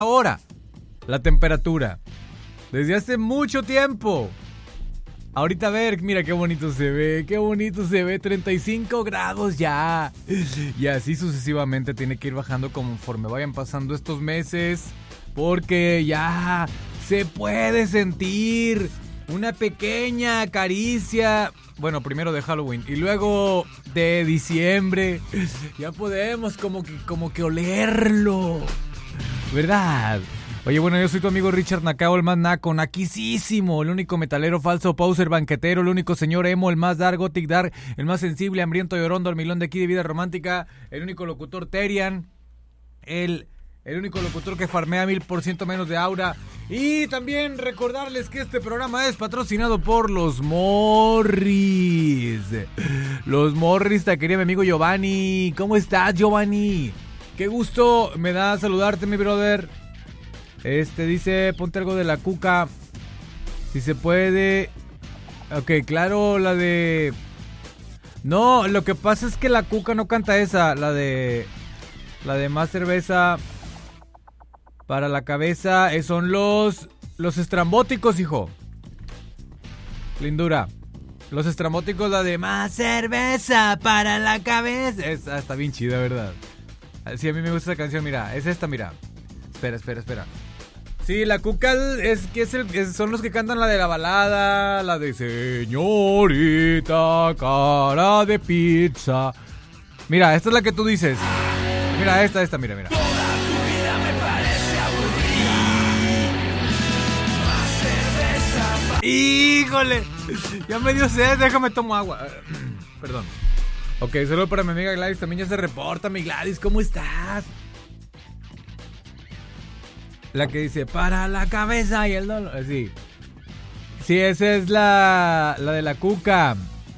ahora la temperatura. Desde hace mucho tiempo. Ahorita a ver, mira qué bonito se ve, 35 grados ya. Y así sucesivamente tiene que ir bajando conforme vayan pasando estos meses, porque ya se puede sentir una pequeña caricia. Bueno, primero de Halloween y luego de diciembre. Ya podemos como que olerlo, ¿verdad? Oye, bueno, yo soy tu amigo Richard Nakao, el más naco, naquisísimo, el único metalero falso, poser, banquetero, el único señor emo, el más dark, gothic dark, el más sensible, hambriento, llorón, dormilón de aquí de vida romántica, el único locutor Terian, el único locutor que farmea 1000% menos de aura. Y también recordarles que este programa es patrocinado por los Morris. Los Morris, te quería mi amigo Giovanni. ¿Cómo estás, Giovanni? Qué gusto me da saludarte, mi brother. Dice, ponte algo de la Cuca, si se puede. Ok, claro, la de... No, lo que pasa es que la Cuca no canta esa, la de más cerveza para la cabeza, son los estrambóticos, hijo. Lindura. Los estrambóticos, la de más cerveza para la cabeza. Esa está bien chida, ¿verdad? Sí, a mí me gusta esa canción, mira, es esta, mira. Espera. Sí, la Cuca son los que cantan la de la balada, la de señorita cara de pizza. Mira, esta es la que tú dices. Mira, esta, mira. Toda tu vida me parece aburrida. ¡Híjole! Ya me dio sed, déjame tomo agua. Perdón. Ok, solo para mi amiga Gladys, también ya se reporta, mi Gladys, ¿cómo estás? La que dice, para la cabeza y el dolor. Sí, esa es la de la Cuca.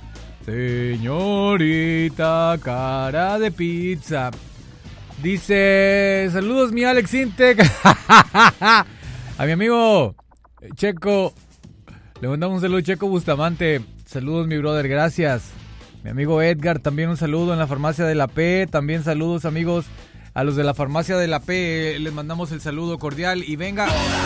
Señorita cara de pizza. Dice, saludos mi Alex Intec. A mi amigo Checo. Le mandamos un saludo, Checo Bustamante. Saludos, mi brother, gracias. Mi amigo Edgar, también un saludo en la farmacia de la P. También saludos, amigos. A los de la farmacia de la P les mandamos el saludo cordial y venga.